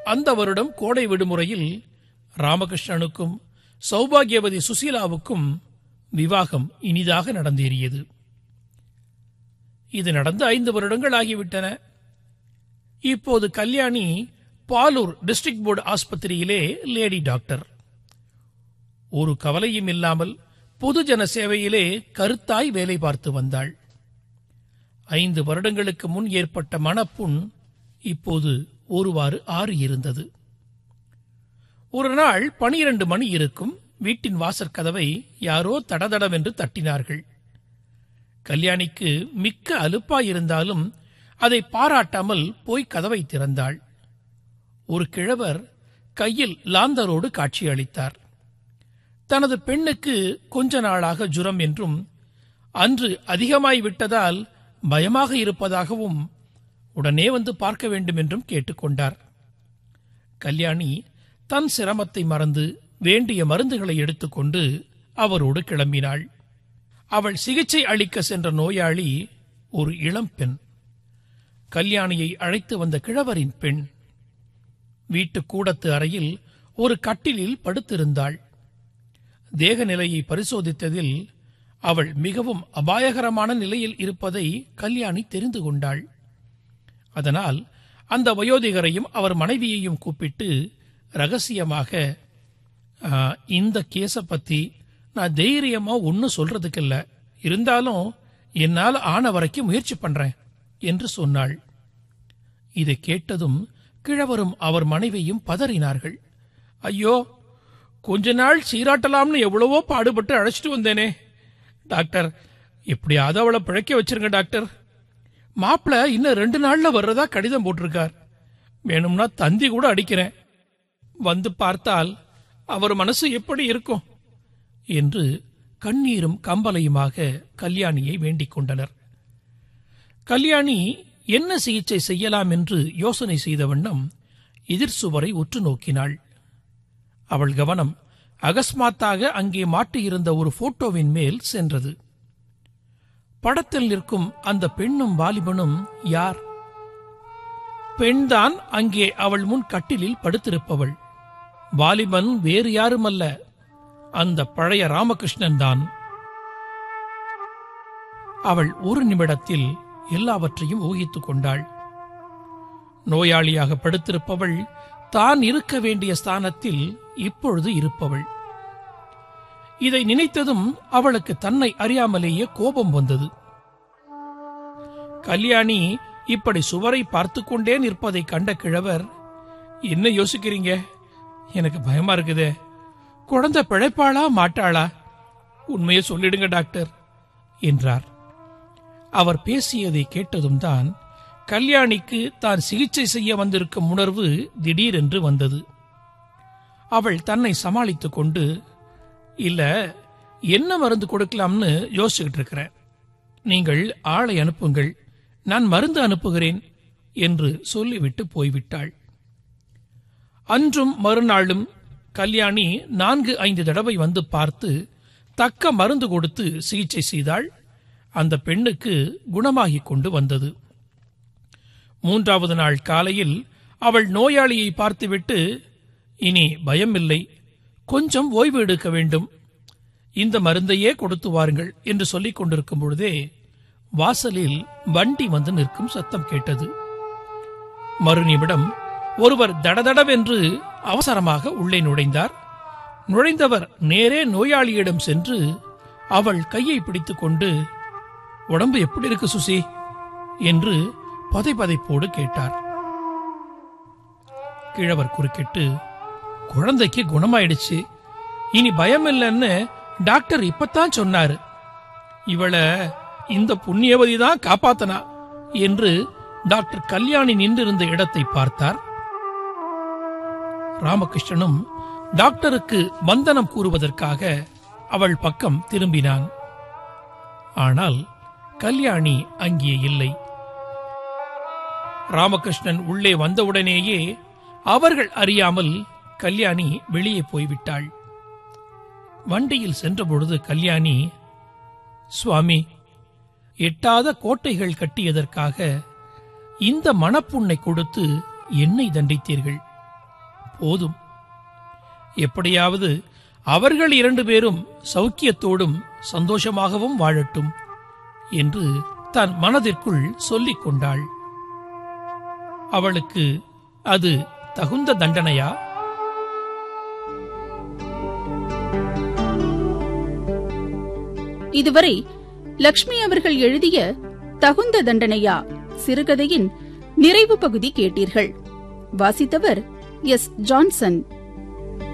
அந்த வருடம் கோடை விடுமுறையில் ராமகிருஷ்ணனுக்கும் சௌபாகியவதி சுசீலாவுக்கும் விவாகம் இனிதாக நடந்தேறியது. இது நடந்து 5 வருடங்கள் ஆகிவிட்டன. இப்போது Kalyani Palur district board ஆஸ்பத்திரியிலே lady doctor. ஒரு கவலையும் இல்லாமல் பொதுஜன சேவையிலே கருத்தாய் வேலை பார்த்து வந்தாள். 5 வருடங்களுக்கு முன் ஏற்பட்ட மனப்புண் இப்போது ஒருவாறு ஆறியிருந்தது. ஒரு நாள் 12 மணி இருக்கும். வீட்டின் வாசற்கதவை யாரோ தடதடவென்று தட்டினார்கள். கல்யாணிக்கு மிக்க அலுப்பாயிருந்தாலும் அதை பாராட்டாமல் போய் கதவை திறந்தாள். ஒரு கிழவர் கையில் லாந்தரோடு காட்சியளித்தார். தனது பெண்ணுக்கு கொஞ்ச நாளாக ஜுரம் என்றும் அன்று அதிகமாய்விட்டதால் பயமாக இருப்பதாகவும் உடனே வந்து பார்க்க வேண்டும் என்றும் கேட்டுக்கொண்டார். கல்யாணி தன் சிரமத்தை மறந்து வேண்டிய மருந்துகளை எடுத்துக்கொண்டு அவரோடு கிளம்பினாள். அவள் சிகிச்சை அளிக்க சென்ற நோயாளி ஒரு இளம் பெண். கல்யாணியை அழைத்து வந்த கிழவரின் பெண். வீட்டு கூடத்து அறையில் ஒரு கட்டிலில் படுத்திருந்தாள். தேக நிலையை பரிசோதித்ததில் அவள் மிகவும் அபாயகரமான நிலையில் இருப்பதை கல்யாணி தெரிந்து கொண்டாள். அதனால் அந்த வயோதிகரையும் அவர் மனைவியையும் கூப்பிட்டு ரகசியமாக, இந்த கேஸை பத்தி நான் தைரியமா ஒன்னும் சொல்றதுக்கு இல்ல, இருந்தாலும் என்னால் ஆன வரைக்கும் முயற்சி பண்றேன் என்று சொன்னாள். இதை கேட்டதும் கிழவரும் அவர் மனைவியும் பதறினார்கள். ஐயோ, கொஞ்ச நாள் சீராட்டலாம்னு எவ்வளவோ பாடுபட்டு அழைச்சிட்டு வந்தேனே டாக்டர், எப்படியாவது அவளை பிழைக்க வச்சிருங்க டாக்டர். மாப்பிள்ள இன்னும் 2 நாள்ல வர்றதா கடிதம் போட்டிருக்கார். வேணும்னா தந்தி கூட அடிக்கிறேன். வந்து பார்த்தால் அவர் மனசு எப்படி இருக்கும் என்று கண்ணீரும் கம்பலையுமாக கல்யாணியை வேண்டிக் கொண்டனர். கல்யாணி என்ன சிகிச்சை செய்யலாம் என்று யோசனை செய்த வண்ணம் எதிர் சுவரை உற்று நோக்கினாள். அவள் கவனம் அகஸ்மாத்தாக அங்கே மாட்டியிருந்த ஒரு போட்டோவின் மேல் சென்றது. படத்தில் நிற்கும் அந்த பெண்ணும் வாலிபனும் யார்? பெண்தான் அங்கே அவள் முன் கட்டிலில் படுத்திருப்பவள். வாலிபன் வேறு யாருமல்ல, அந்த பழைய ராமகிருஷ்ணன் தான். அவள் ஒரு நிமிடத்தில் எல்லாவற்றையும் ஊகித்துக் கொண்டாள். நோயாளியாக படுத்திருப்பவள் தான் இருக்க வேண்டிய ஸ்தானத்தில் இப்பொழுது இருப்பவள். இதை நினைத்ததும் அவளுக்கு தன்னை அறியாமலேயே கோபம் வந்தது. கல்யாணி இப்படி சுவரை பார்த்து கொண்டே நிற்பதை கண்ட கிழவர், என்ன யோசிக்கிறீங்க? எனக்கு பயமா இருக்குதே. குழந்தை பிழைப்பாளா மாட்டாளா? உண்மையை சொல்லிடுங்க டாக்டர் என்றார். அவர் பேசியதை கேட்டதும் தான் கல்யாணிக்கு தான் சிகிச்சை செய்ய வந்திருக்கும் உணர்வு திடீரென்று வந்தது. அவள் தன்னை சமாளித்துக் கொண்டு, இல்ல, என்ன மருந்து கொடுக்கலாம்னு யோசிச்சுக்கிட்டு இருக்கிறேன். நீங்கள் ஆளை அனுப்புங்கள், நான் மருந்து அனுப்புகிறேன் என்று சொல்லிவிட்டு போய்விட்டாள். அன்றும் மறுநாளும் கல்யாணி 4-5 தடவை வந்து பார்த்து தக்க மருந்து கொடுத்து சிகிச்சை செய்தாள். அந்த பெண்ணுக்கு குணமாகிக் கொண்டு வந்தது. 3வது நாள் காலையில் அவள் நோயாளியை பார்த்துவிட்டு, இனி பயமில்லை, கொஞ்சம் ஓய்வு எடுக்க வேண்டும், இந்த மருந்தையே கொடுத்து வாருங்கள் என்று சொல்லிக் கொண்டிருக்கும் பொழுதே வாசலில் வண்டி வந்து நிற்கும் சத்தம் கேட்டது. மறுநிமிடம் ஒருவர் தடதடவென்று அவசரமாக உள்ளே நுழைந்தார். நுழைந்தவர் நேரே நோயாளியிடம் சென்று அவள் கையை பிடித்துக் கொண்டு, உடம்பு எப்படி இருக்கு சுசி என்று பதைபதைப்போடு கேட்டார். கிழவர் குறுக்கிட்டு, குழந்தைக்கு குணமாயிடுச்சு, இனி பயம் இல்லைன்னு டாக்டர் இப்பத்தான் சொன்னாரு, இவளை இந்த புண்ணியவதி தான் காப்பாத்தனா என்று டாக்டர் கல்யாணி நின்றிருந்த இடத்தை பார்த்தார். ராமகிருஷ்ணனும் டாக்டருக்கு வந்தனம் கூறுவதற்காக அவள் பக்கம் திரும்பினான். ஆனால் கல்யாணி அங்கே இல்லை. ராமகிருஷ்ணன் உள்ளே வந்தவுடனேயே அவர்கள் அறியாமல் கல்யாணி வெளியே போய்விட்டாள். வண்டியில் சென்றபொழுது கல்யாணி, சுவாமி, எட்டாத கோட்டைகள் கட்டியதற்காக இந்த மனப்புண்ணை கொடுத்து என்னை தண்டித்தீர்கள். போதும். எப்படியாவது அவர்கள் 2 பேரும் சௌக்கியத்தோடும் சந்தோஷமாகவும் வாழட்டும் என்று தன் மனதிற்குள் சொல்லிக் கொண்டாள். அவளுக்கு அது தகுந்த தண்டனையா? இதுவரை லக்ஷ்மி அவர்கள் எழுதிய தகுந்த தண்டனையா சிறுகதையின் நிறைவு பகுதி கேட்டீர்கள். வாசித்தவர் எஸ். ஜான்சன்.